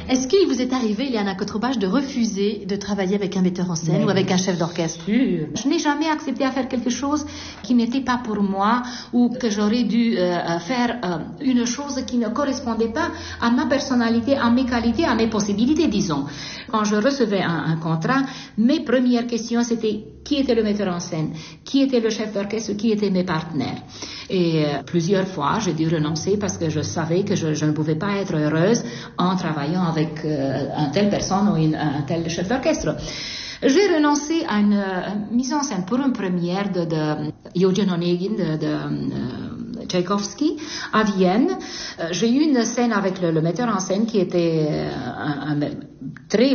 Est-ce qu'il vous est arrivé, Liana Kotrobach, de refuser de travailler avec un metteur en scène ou avec un chef d'orchestre? Je n'ai jamais accepté à faire quelque chose qui n'était pas pour moi ou que j'aurais dû faire une chose qui ne correspondait pas à ma personnalité, à mes qualités, à mes possibilités, disons. Quand je recevais un contrat, mes premières questions c'était qui était le metteur en scène, qui était le chef d'orchestre, qui étaient mes partenaires. Et plusieurs fois, j'ai dû renoncer parce que je savais que je ne pouvais pas être heureuse en travaillant avec une telle personne ou un tel chef d'orchestre. J'ai renoncé à une mise en scène pour une première de Eugen Onegin de Tchaïkovski à Vienne. J'ai eu une scène avec le metteur en scène qui était un très